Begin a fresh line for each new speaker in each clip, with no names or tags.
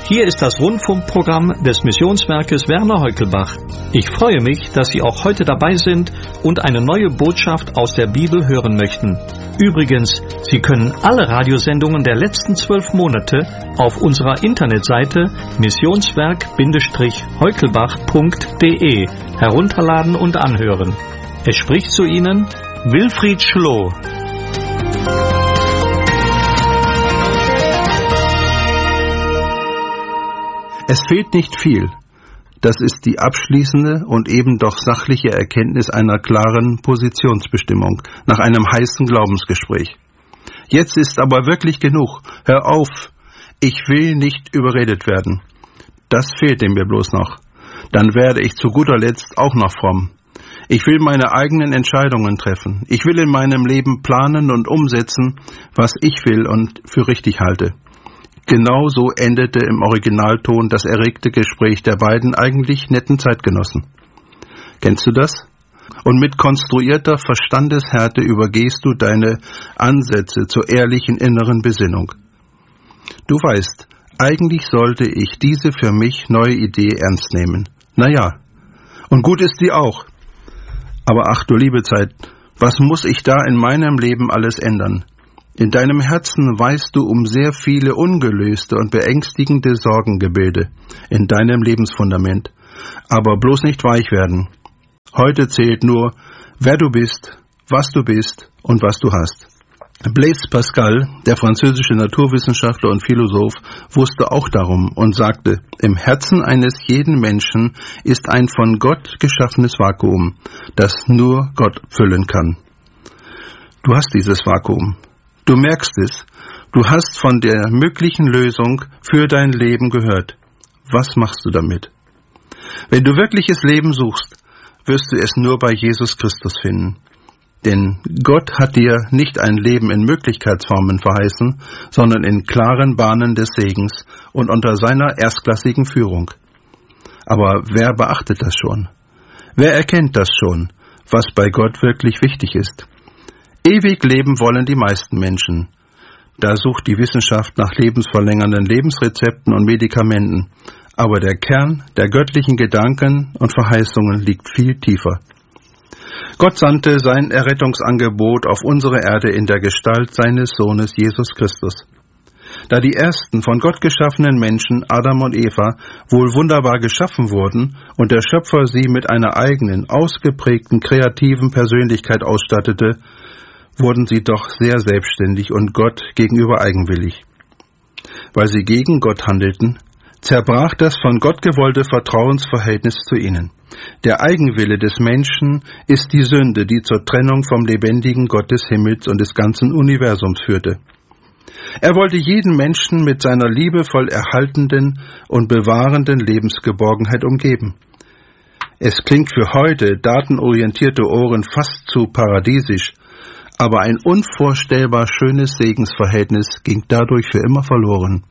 Hier ist das Rundfunkprogramm des Missionswerkes Werner Heukelbach. Ich freue mich, dass Sie auch heute dabei sind und eine neue Botschaft aus der Bibel hören möchten. Übrigens, Sie können alle Radiosendungen der letzten 12 Monate auf unserer Internetseite missionswerk-heukelbach.de herunterladen und anhören. Es spricht zu Ihnen Wilfried Schloh.
Es fehlt nicht viel. Das ist die abschließende und eben doch sachliche Erkenntnis einer klaren Positionsbestimmung nach einem heißen Glaubensgespräch. Jetzt ist aber wirklich genug. Hör auf. Ich will nicht überredet werden. Das fehlte mir bloß noch. Dann werde ich zu guter Letzt auch noch fromm. Ich will meine eigenen Entscheidungen treffen. Ich will in meinem Leben planen und umsetzen, was ich will und für richtig halte. Genau so endete im Originalton das erregte Gespräch der beiden eigentlich netten Zeitgenossen. Kennst du das? Und mit konstruierter Verstandeshärte übergehst du deine Ansätze zur ehrlichen inneren Besinnung. Du weißt, eigentlich sollte ich diese für mich neue Idee ernst nehmen. Naja, und gut ist sie auch. Aber ach du liebe Zeit, was muss ich da in meinem Leben alles ändern? In deinem Herzen weißt du um sehr viele ungelöste und beängstigende Sorgengebilde in deinem Lebensfundament. Aber bloß nicht weich werden. Heute zählt nur, wer du bist und was du hast. Blaise Pascal, der französische Naturwissenschaftler und Philosoph, wusste auch darum und sagte, im Herzen eines jeden Menschen ist ein von Gott geschaffenes Vakuum, das nur Gott füllen kann. Du hast dieses Vakuum. Du merkst es, du hast von der möglichen Lösung für dein Leben gehört. Was machst du damit? Wenn du wirkliches Leben suchst, wirst du es nur bei Jesus Christus finden. Denn Gott hat dir nicht ein Leben in Möglichkeitsformen verheißen, sondern in klaren Bahnen des Segens und unter seiner erstklassigen Führung. Aber wer beachtet das schon? Wer erkennt das schon, was bei Gott wirklich wichtig ist? Ewig leben wollen die meisten Menschen. Da sucht die Wissenschaft nach lebensverlängernden Lebensrezepten und Medikamenten. Aber der Kern der göttlichen Gedanken und Verheißungen liegt viel tiefer. Gott sandte sein Errettungsangebot auf unsere Erde in der Gestalt seines Sohnes Jesus Christus. Da die ersten von Gott geschaffenen Menschen, Adam und Eva, wohl wunderbar geschaffen wurden und der Schöpfer sie mit einer eigenen, ausgeprägten, kreativen Persönlichkeit ausstattete, wurden sie doch sehr selbstständig und Gott gegenüber eigenwillig. Weil sie gegen Gott handelten, zerbrach das von Gott gewollte Vertrauensverhältnis zu ihnen. Der Eigenwille des Menschen ist die Sünde, die zur Trennung vom lebendigen Gott des Himmels und des ganzen Universums führte. Er wollte jeden Menschen mit seiner liebevoll erhaltenden und bewahrenden Lebensgeborgenheit umgeben. Es klingt für heute datenorientierte Ohren fast zu paradiesisch, aber ein unvorstellbar schönes Segensverhältnis ging dadurch für immer verloren.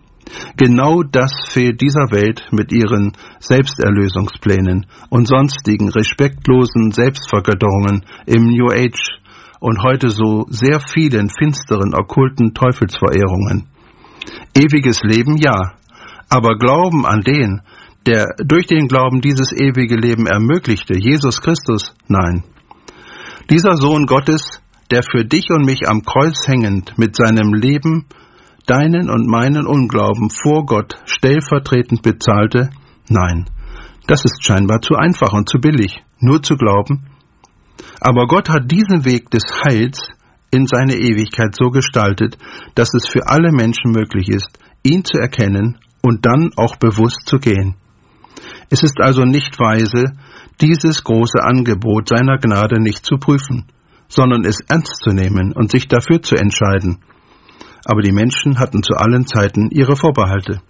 Genau das fehlt dieser Welt mit ihren Selbsterlösungsplänen und sonstigen respektlosen Selbstvergötterungen im New Age und heute so sehr vielen finsteren, okkulten Teufelsverehrungen. Ewiges Leben, ja, aber Glauben an den, der durch den Glauben dieses ewige Leben ermöglichte, Jesus Christus, nein. Dieser Sohn Gottes, der für dich und mich am Kreuz hängend mit seinem Leben deinen und meinen Unglauben vor Gott stellvertretend bezahlte, nein, das ist scheinbar zu einfach und zu billig, nur zu glauben. Aber Gott hat diesen Weg des Heils in seine Ewigkeit so gestaltet, dass es für alle Menschen möglich ist, ihn zu erkennen und dann auch bewusst zu gehen. Es ist also nicht weise, dieses große Angebot seiner Gnade nicht zu prüfen, sondern es ernst zu nehmen und sich dafür zu entscheiden. Aber die Menschen hatten zu allen Zeiten ihre Vorbehalte.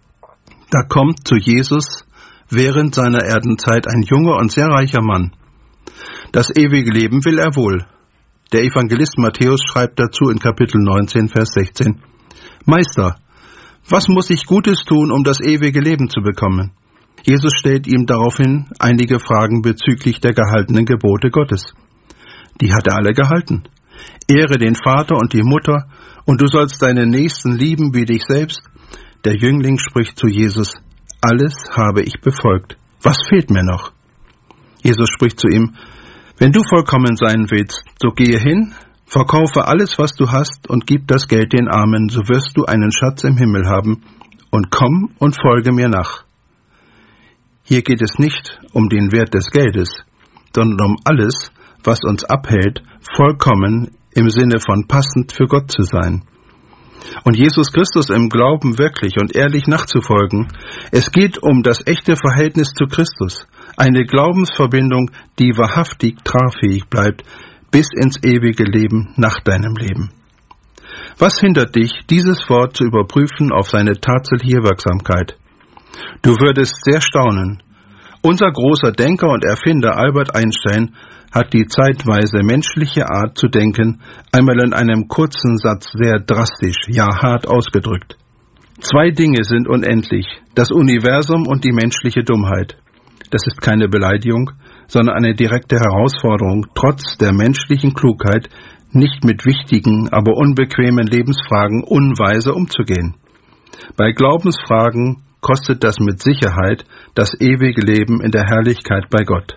Da kommt zu Jesus während seiner Erdenzeit ein junger und sehr reicher Mann. Das ewige Leben will er wohl. Der Evangelist Matthäus schreibt dazu in Kapitel 19, Vers 16, Meister, was muss ich Gutes tun, um das ewige Leben zu bekommen? Jesus stellt ihm daraufhin einige Fragen bezüglich der gehaltenen Gebote Gottes. Die hat er alle gehalten. Ehre den Vater und die Mutter, und du sollst deinen Nächsten lieben wie dich selbst. Der Jüngling spricht zu Jesus: Alles habe ich befolgt. Was fehlt mir noch? Jesus spricht zu ihm: Wenn du vollkommen sein willst, so gehe hin, verkaufe alles, was du hast, und gib das Geld den Armen, so wirst du einen Schatz im Himmel haben, und komm und folge mir nach. Hier geht es nicht um den Wert des Geldes, sondern um alles, was uns abhält, vollkommen im Sinne von passend für Gott zu sein. Und Jesus Christus im Glauben wirklich und ehrlich nachzufolgen, es geht um das echte Verhältnis zu Christus, eine Glaubensverbindung, die wahrhaftig tragfähig bleibt, bis ins ewige Leben nach deinem Leben. Was hindert dich, dieses Wort zu überprüfen auf seine tatsächliche Wirksamkeit? Du würdest sehr staunen. Unser großer Denker und Erfinder Albert Einstein hat die zeitweise menschliche Art zu denken einmal in einem kurzen Satz sehr drastisch, ja hart ausgedrückt. 2 Dinge sind unendlich: das Universum und die menschliche Dummheit. Das ist keine Beleidigung, sondern eine direkte Herausforderung, trotz der menschlichen Klugheit nicht mit wichtigen, aber unbequemen Lebensfragen unweise umzugehen. Bei Glaubensfragen kostet das mit Sicherheit das ewige Leben in der Herrlichkeit bei Gott.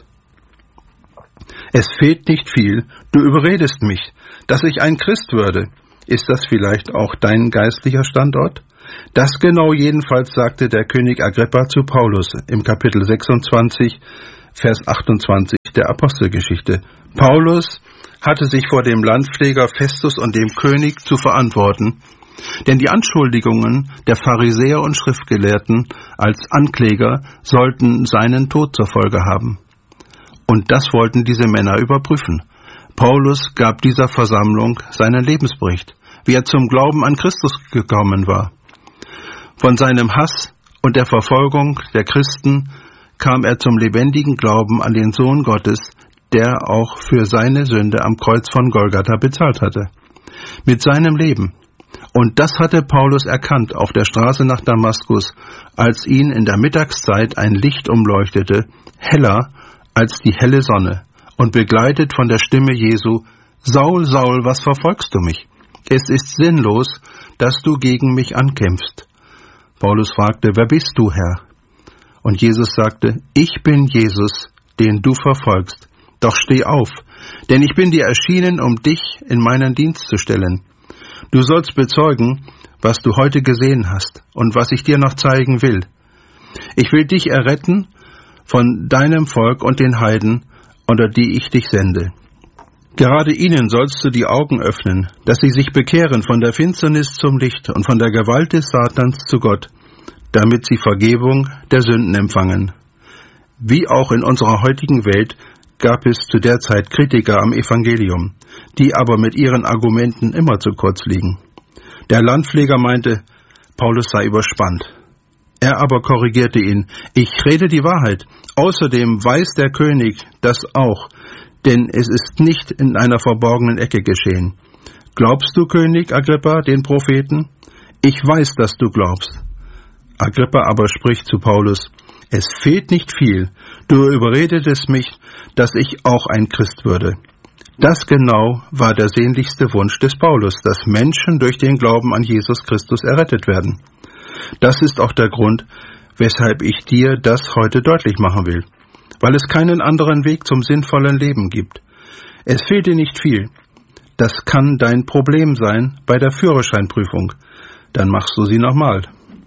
Es fehlt nicht viel, du überredest mich, dass ich ein Christ würde. Ist das vielleicht auch dein geistlicher Standort? Das genau jedenfalls sagte der König Agrippa zu Paulus im Kapitel 26, Vers 28 der Apostelgeschichte. Paulus hatte sich vor dem Landpfleger Festus und dem König zu verantworten, denn die Anschuldigungen der Pharisäer und Schriftgelehrten als Ankläger sollten seinen Tod zur Folge haben. Und das wollten diese Männer überprüfen. Paulus gab dieser Versammlung seinen Lebensbericht, wie er zum Glauben an Christus gekommen war. Von seinem Hass und der Verfolgung der Christen kam er zum lebendigen Glauben an den Sohn Gottes, der auch für seine Sünde am Kreuz von Golgatha bezahlt hatte. Mit seinem Leben. Und das hatte Paulus erkannt auf der Straße nach Damaskus, als ihn in der Mittagszeit ein Licht umleuchtete, heller als die helle Sonne, und begleitet von der Stimme Jesu: Saul, Saul, was verfolgst du mich? Es ist sinnlos, dass du gegen mich ankämpfst. Paulus fragte: Wer bist du, Herr? Und Jesus sagte: Ich bin Jesus, den du verfolgst. Doch steh auf, denn ich bin dir erschienen, um dich in meinen Dienst zu stellen. Du sollst bezeugen, was du heute gesehen hast und was ich dir noch zeigen will. Ich will dich erretten von deinem Volk und den Heiden, unter die ich dich sende. Gerade ihnen sollst du die Augen öffnen, dass sie sich bekehren von der Finsternis zum Licht und von der Gewalt des Satans zu Gott, damit sie Vergebung der Sünden empfangen. Wie auch in unserer heutigen Welt gab es zu der Zeit Kritiker am Evangelium, die aber mit ihren Argumenten immer zu kurz liegen. Der Landpfleger meinte, Paulus sei überspannt. Er aber korrigierte ihn: Ich rede die Wahrheit. Außerdem weiß der König das auch, denn es ist nicht in einer verborgenen Ecke geschehen. Glaubst du, König Agrippa, den Propheten? Ich weiß, dass du glaubst. Agrippa aber spricht zu Paulus: Es fehlt nicht viel. Du überredetest mich, dass ich auch ein Christ würde. Das genau war der sehnlichste Wunsch des Paulus, dass Menschen durch den Glauben an Jesus Christus errettet werden. Das ist auch der Grund, weshalb ich dir das heute deutlich machen will, weil es keinen anderen Weg zum sinnvollen Leben gibt. Es fehlt dir nicht viel. Das kann dein Problem sein bei der Führerscheinprüfung. Dann machst du sie nochmal.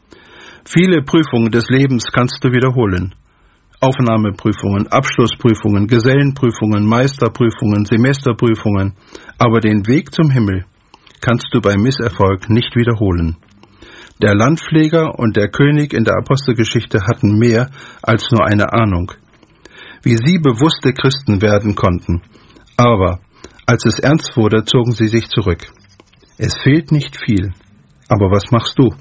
Viele Prüfungen des Lebens kannst du wiederholen. Aufnahmeprüfungen, Abschlussprüfungen, Gesellenprüfungen, Meisterprüfungen, Semesterprüfungen. Aber den Weg zum Himmel kannst du bei Misserfolg nicht wiederholen. Der Landpfleger und der König in der Apostelgeschichte hatten mehr als nur eine Ahnung, wie sie bewusste Christen werden konnten. Aber als es ernst wurde, zogen sie sich zurück. Es fehlt nicht viel. Aber was machst du?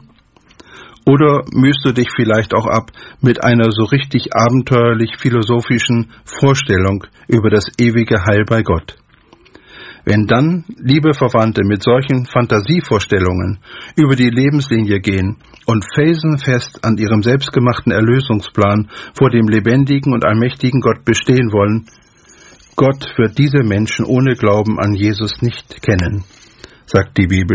Oder mühst du dich vielleicht auch ab mit einer so richtig abenteuerlich-philosophischen Vorstellung über das ewige Heil bei Gott? Wenn dann, liebe Verwandte, mit solchen Fantasievorstellungen über die Lebenslinie gehen und felsenfest an ihrem selbstgemachten Erlösungsplan vor dem lebendigen und allmächtigen Gott bestehen wollen, Gott wird diese Menschen ohne Glauben an Jesus nicht kennen, sagt die Bibel.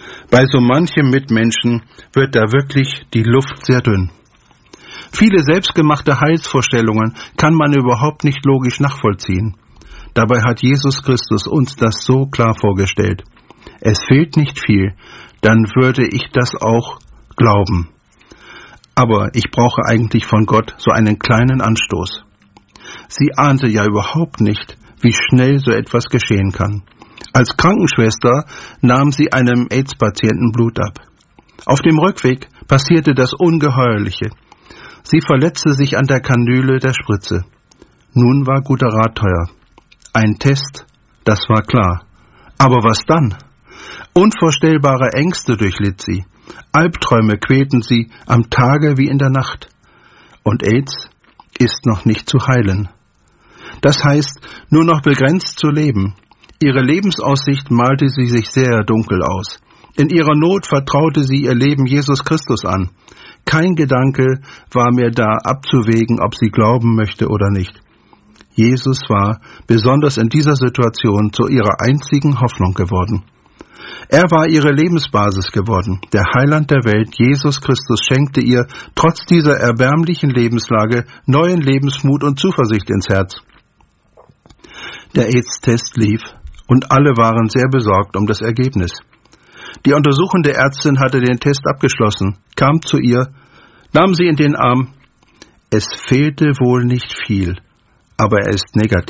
Bei so manchem Mitmenschen wird da wirklich die Luft sehr dünn. Viele selbstgemachte Heilsvorstellungen kann man überhaupt nicht logisch nachvollziehen. Dabei hat Jesus Christus uns das so klar vorgestellt. Es fehlt nicht viel, dann würde ich das auch glauben. Aber ich brauche eigentlich von Gott so einen kleinen Anstoß. Sie ahnte ja überhaupt nicht, wie schnell so etwas geschehen kann. Als Krankenschwester nahm sie einem AIDS-Patienten Blut ab. Auf dem Rückweg passierte das Ungeheuerliche. Sie verletzte sich an der Kanüle der Spritze. Nun war guter Rat teuer. Ein Test, das war klar. Aber was dann? Unvorstellbare Ängste durchlitt sie. Albträume quälten sie am Tage wie in der Nacht. Und AIDS ist noch nicht zu heilen. Das heißt, nur noch begrenzt zu leben. Ihre Lebensaussicht malte sie sich sehr dunkel aus. In ihrer Not vertraute sie ihr Leben Jesus Christus an. Kein Gedanke war mehr da, abzuwägen, ob sie glauben möchte oder nicht. Jesus war besonders in dieser Situation zu ihrer einzigen Hoffnung geworden. Er war ihre Lebensbasis geworden. Der Heiland der Welt, Jesus Christus, schenkte ihr trotz dieser erbärmlichen Lebenslage neuen Lebensmut und Zuversicht ins Herz. Der AIDS-Test lief und alle waren sehr besorgt um das Ergebnis. Die untersuchende Ärztin hatte den Test abgeschlossen, kam zu ihr, nahm sie in den Arm. Es fehlte wohl nicht viel, aber er ist negativ.